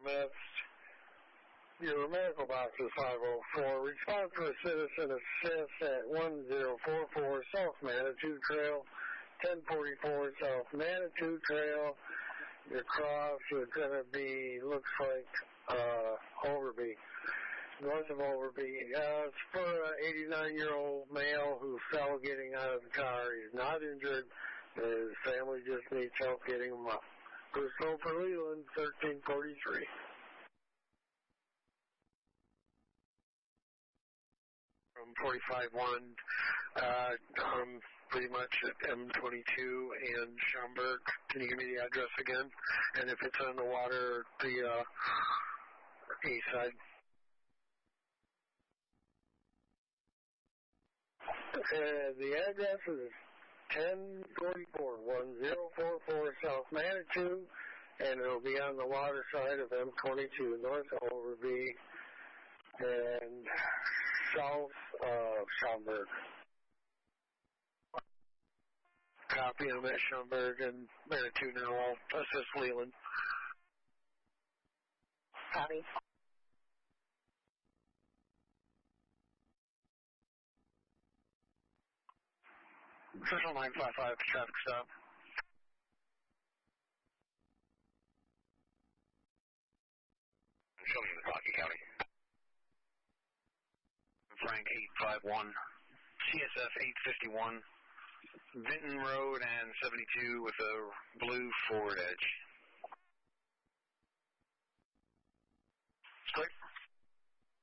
missed. Your medical box is 504. Response for a citizen assist at 1044 South Manitou Trail, 1044 South Manitou Trail. Your cross is going to be, looks like, Overby, north of Overby. It's for an 89-year-old male who fell getting out of the car. He's not injured. His family just needs help getting him up. Bruce Cole for Leland, 1343. From 45-1, pretty much at M22 and Schaumburg. Can you give me the address again? And if it's on the water, the east side. The address is 1044 South Manitou, and it'll be on the water side of M22, north of Overby and south of Schaumburg. Copy of at Schaumburg and Manitou now. I'll assist Leland. Copy. Official 955 traffic stop. Show me the Rocky County. Frank 851, CSF 851, Vinton Road and 72 with a blue Ford Edge.